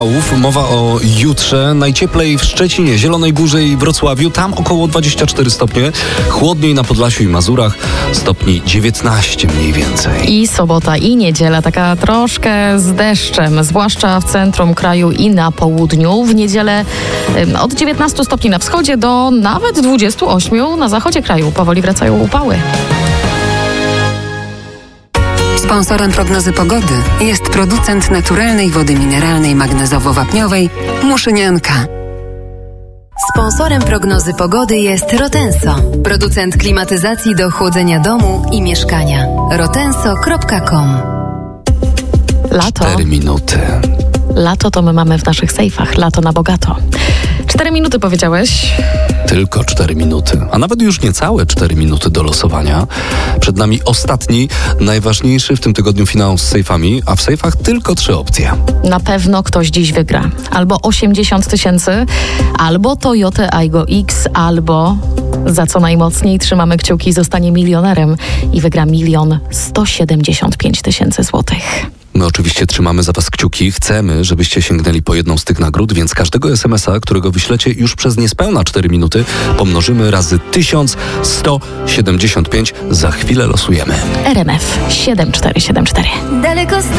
Mowa o jutrze. Najcieplej w Szczecinie, Zielonej Górze i Wrocławiu. Tam około 24 stopnie. Chłodniej na Podlasiu i Mazurach. Stopni 19 mniej więcej. I sobota, i niedziela taka troszkę z deszczem, zwłaszcza w centrum kraju i na południu. W niedzielę od 19 stopni na wschodzie do nawet 28 na zachodzie kraju. Powoli wracają upały. Sponsorem prognozy pogody jest producent naturalnej wody mineralnej magnezowo-wapniowej Muszynianka. Sponsorem prognozy pogody jest Rotenso, producent klimatyzacji do chłodzenia domu i mieszkania. rotenso.com. Lato. 4 minuty. Lato to my mamy w naszych sejfach. Lato na bogato. 4 minuty powiedziałeś. Tylko 4 minuty, a nawet już niecałe 4 minuty do losowania. Przed nami ostatni, najważniejszy w tym tygodniu finał z sejfami, a w sejfach tylko 3 opcje. Na pewno ktoś dziś wygra. Albo 80 000, albo Toyota Aygo X, albo za co najmocniej trzymamy kciuki, zostanie milionerem i wygra 1 175 000 złotych. My oczywiście trzymamy za was kciuki. Chcemy, żebyście sięgnęli po jedną z tych nagród, więc każdego SMS-a, którego wyślecie już przez niespełna 4 minuty, pomnożymy razy 1175. Za chwilę losujemy. RMF 7474. Daleko